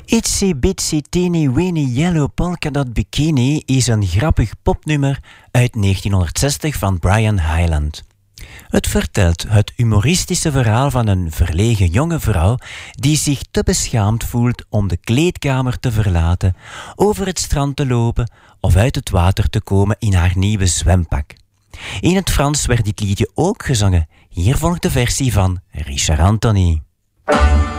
Itsy Bitsy Teeny Weeny Yellow Polka Dot Bikini is een grappig popnummer uit 1960 van Brian Hyland. Het vertelt het humoristische verhaal van een verlegen jonge vrouw die zich te beschaamd voelt om de kleedkamer te verlaten, over het strand te lopen of uit het water te komen in haar nieuwe zwempak. In het Frans werd dit liedje ook gezongen. Hier volgt de versie van Richard Anthony.